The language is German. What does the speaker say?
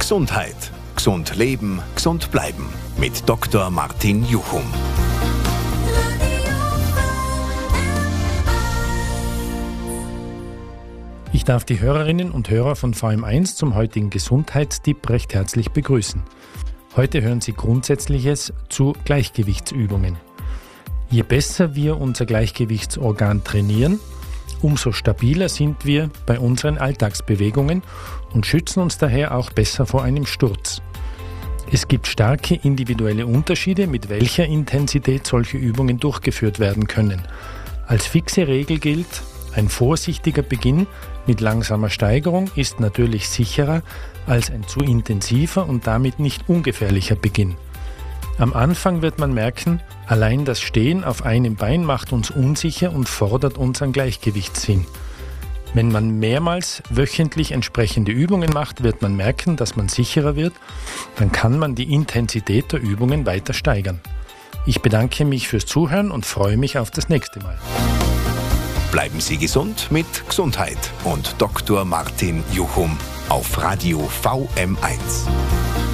Gesundheit. Gesund leben, gesund bleiben. Mit Dr. Martin Juchum. Ich darf die Hörerinnen und Hörer von VM1 zum heutigen Gesundheitstipp recht herzlich begrüßen. Heute hören Sie Grundsätzliches zu Gleichgewichtsübungen. Je besser wir unser Gleichgewichtsorgan trainieren, umso stabiler sind wir bei unseren Alltagsbewegungen und schützen uns daher auch besser vor einem Sturz. Es gibt starke individuelle Unterschiede, mit welcher Intensität solche Übungen durchgeführt werden können. Als fixe Regel gilt, ein vorsichtiger Beginn mit langsamer Steigerung ist natürlich sicherer als ein zu intensiver und damit nicht ungefährlicher Beginn. Am Anfang wird man merken, allein das Stehen auf einem Bein macht uns unsicher und fordert unseren Gleichgewichtssinn. Wenn man mehrmals wöchentlich entsprechende Übungen macht, wird man merken, dass man sicherer wird. Dann kann man die Intensität der Übungen weiter steigern. Ich bedanke mich fürs Zuhören und freue mich auf das nächste Mal. Bleiben Sie gesund mit Gesundheit und Dr. Martin Juchum auf Radio VM1.